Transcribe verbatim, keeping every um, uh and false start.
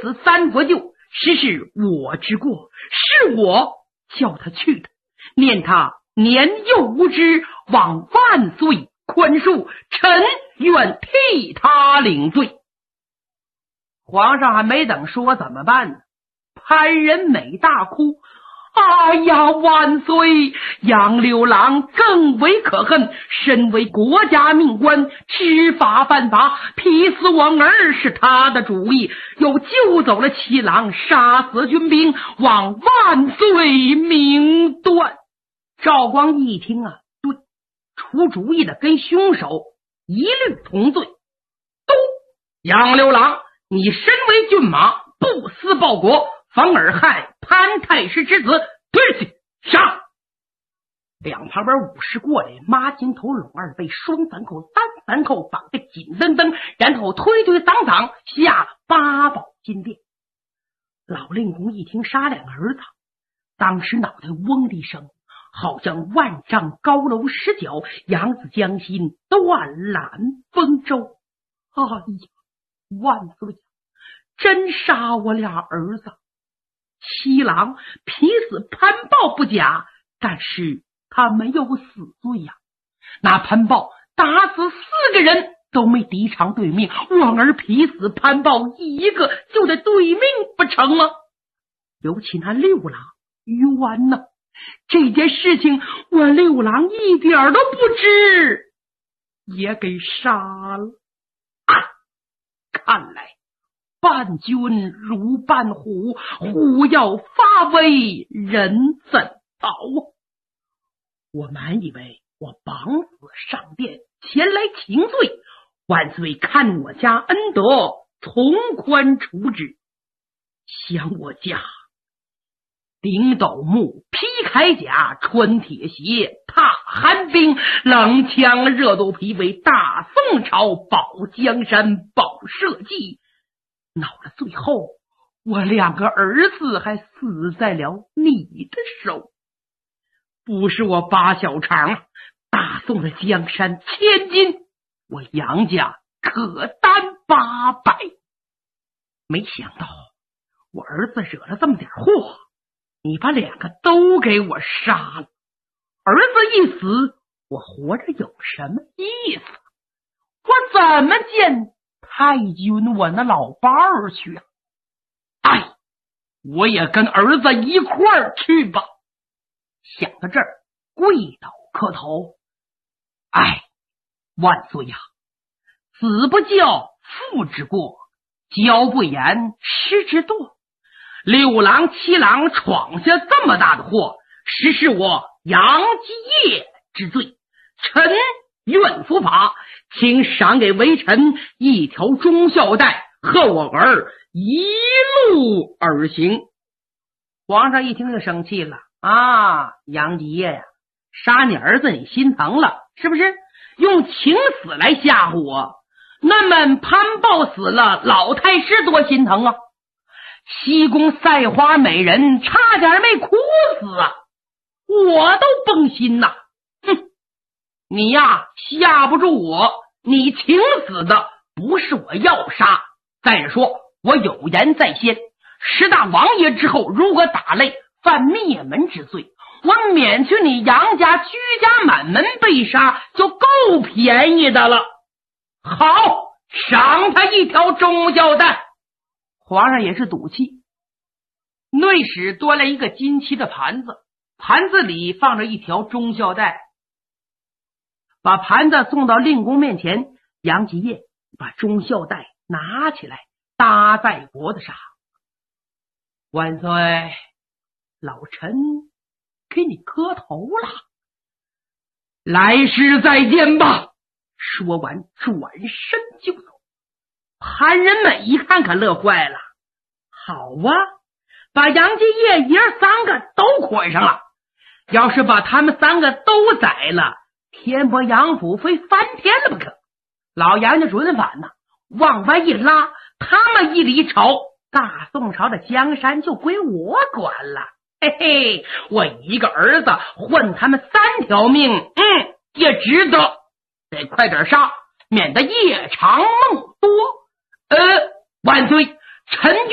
此三国舅，实是我之过，是我叫他去的，念他年幼无知，望万岁宽恕，臣愿替他领罪。皇上还没等说怎么办呢，潘仁美大哭：哎呀，万岁！杨六郎更为可恨，身为国家命官，知法犯法，劈死我儿是他的主意，又救走了七郎，杀死军兵，望万岁明断。赵光义一听啊，对，出主意的跟凶手一律同罪。都，杨六郎，你身为骏马，不思报国，反而害潘太师之子，推去杀！两旁边武士过来，马金头、龙二被双反扣、单反扣绑得紧蹬蹬，然后推推搡搡下了八宝金殿。老令公一听杀两个儿子，当时脑袋嗡的一声，好像万丈高楼失脚，扬子江心，断缆风舟。哎呀，万岁！真杀我俩儿子！七郎劈死潘豹不假，但是他没有死罪呀、啊。那潘豹打死四个人都没敌偿对命，我儿劈死潘豹一个就得对命不成吗？尤其那六郎冤呐，这件事情我六郎一点都不知，也给杀了啊！看来伴君如伴虎，虎要发威，人怎逃啊？我满以为我绑死上殿前来请罪，万岁看我家恩德，从宽处置。想我家顶斗木，披铠甲，穿铁鞋，踏寒冰，冷枪热肚皮，为大宋朝保江山，保社稷。闹了最后，我两个儿子还死在了你的手。不是我八小肠，大宋的江山千金，我杨家可担八百。没想到我儿子惹了这么点祸，你把两个都给我杀了。儿子一死，我活着有什么意思？我怎么见太君我那老伴儿去啊？哎，我也跟儿子一块儿去吧。想到这儿，跪倒磕头：哎，万岁呀！子不教，父之过；教不严，师之惰。六郎七郎闯下这么大的祸，实是我杨继业之罪，臣愿伏法，请赏给微臣一条忠孝带，和我儿一路而行。皇上一听就生气了啊，杨继业呀，杀你儿子你心疼了是不是？用请死来吓唬我。那么潘豹死了，老太师多心疼啊！西宫赛花美人差点没哭死啊，我都崩心呐！哼，你呀吓不住我，你请死的不是我要杀。再者说，我有言在先，十大王爷之后如果打擂犯灭门之罪，我免去你杨家居家满门被杀，就够便宜的了。好，赏他一条忠孝带。皇上也是赌气，内史端来一个金漆的盘子，盘子里放着一条忠孝带，把盘子送到令公面前。杨继业把忠孝带拿起来搭在脖子上：万岁，老臣给你磕头了，来世再见吧。说完转身就走。潘仁美一看可乐坏了，好啊，把杨继业爷三个都捆上了，要是把他们三个都宰了，天波杨府非翻天了不可。老杨家准反呢，往外一拉，他们一离朝，大宋朝的江山就归我管了。嘿嘿，我一个儿子换他们三条命，嗯，也值得。得快点杀，免得夜长梦多。呃，万岁，臣